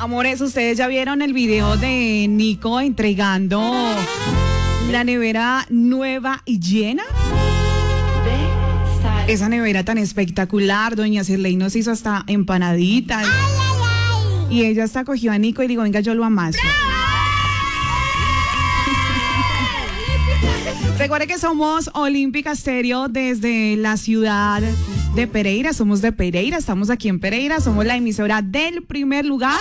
Amores, ¿ustedes ya vieron el video de Nico entregando la nevera nueva y llena? Esa nevera tan espectacular, doña Cirley nos hizo hasta empanaditas. Y ella hasta cogió a Nico y digo, venga, yo lo amaso. Recuerde que somos Olímpica Estéreo desde la ciudad de Pereira. Somos de Pereira, estamos aquí en Pereira. Somos la emisora del primer lugar.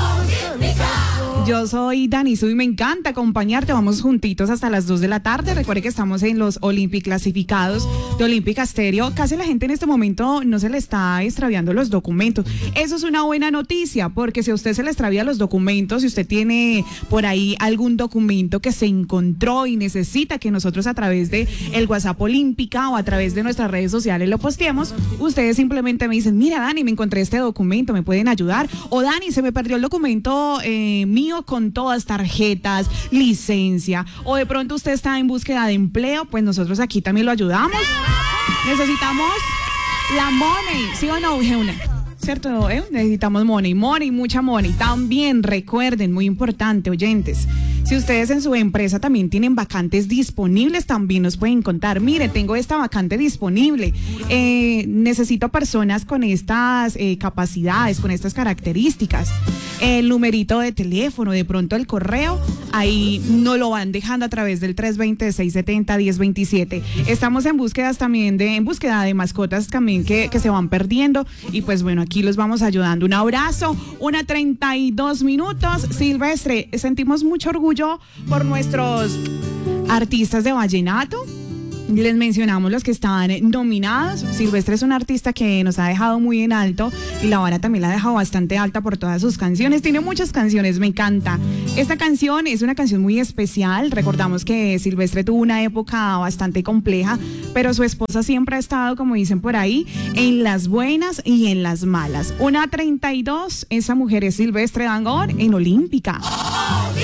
Yo soy Dani Su y me encanta acompañarte. Vamos juntitos hasta las 2 de la tarde. Recuerde que estamos en los Olympic clasificados de Olímpica Estéreo. Casi la gente en este momento no se le está extraviando los documentos. Eso es una buena noticia, porque si a usted se le extravía los documentos, si usted tiene por ahí algún documento que se encontró y necesita que nosotros a través de el WhatsApp Olímpica o a través de nuestras redes sociales lo posteemos, ustedes simplemente me dicen, mira Dani, me encontré este documento, ¿me pueden ayudar? O Dani, se me perdió el documento mío con todas tarjetas, licencia, o de pronto usted está en búsqueda de empleo, pues nosotros aquí también lo ayudamos. Necesitamos la money, ¿sí o no, Eugenia? ¿Cierto? Necesitamos money, mucha money. También recuerden, muy importante, oyentes, si ustedes en su empresa también tienen vacantes disponibles, también nos pueden contar. Mire, tengo esta vacante disponible. Necesito personas con estas capacidades, con estas características. El numerito de teléfono, de pronto el correo, ahí nos lo van dejando a través del 320-670-1027. Estamos en búsqueda de mascotas también que se van perdiendo. Y pues bueno, aquí los vamos ayudando. Un abrazo, 1:32 minutos. Silvestre, sentimos mucho orgullo por nuestros artistas de vallenato. Les mencionamos los que estaban nominados. Silvestre es un artista que nos ha dejado muy en alto y la vara también la ha dejado bastante alta por todas sus canciones. Tiene muchas canciones, me encanta. Esta canción es una canción muy especial. Recordamos que Silvestre tuvo una época bastante compleja, pero su esposa siempre ha estado, como dicen por ahí, en las buenas y en las malas. 1:32, esa mujer es Silvestre Dangond en Olímpica.